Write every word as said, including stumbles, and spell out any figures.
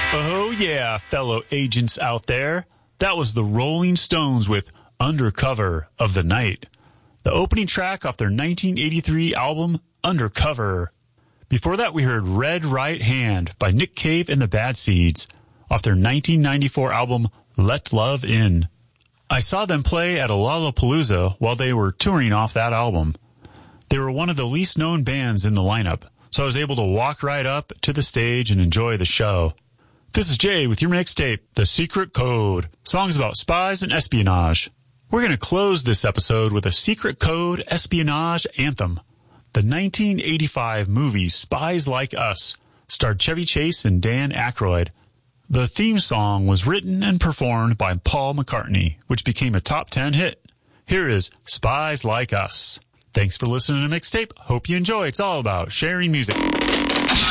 Oh yeah, fellow agents out there. That was the Rolling Stones with Undercover of the Night, the opening track off their nineteen eighty-three album Undercover. Before that, we heard Red Right Hand by Nick Cave and the Bad Seeds off their nineteen ninety-four album Let Love In. I saw them play at a Lollapalooza while they were touring off that album. They were one of the least known bands in the lineup, so I was able to walk right up to the stage and enjoy the show. This is Jay with your mixtape, The Secret Code, songs about spies and espionage. We're going to close this episode with a Secret Code espionage anthem. The nineteen eighty-five movie Spies Like Us starred Chevy Chase and Dan Aykroyd. The theme song was written and performed by Paul McCartney, which became a top ten hit. Here is Spies Like Us. Thanks for listening to Mixtape. Hope you enjoy. It's all about sharing music.